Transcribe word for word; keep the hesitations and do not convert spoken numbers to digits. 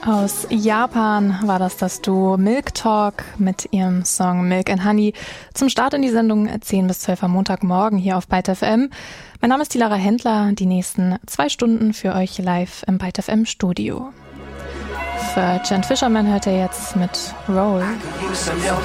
Aus Japan war das das Duo Milk Talk mit ihrem Song Milk and Honey. Zum Start in die Sendung zehn bis zwölf am Montagmorgen hier auf Byte F M. Mein Name ist die Lara Händler, die nächsten zwei Stunden für euch live im Byte F M Studio. Für Jen Fisherman hört ihr jetzt mit Roll. Use some milk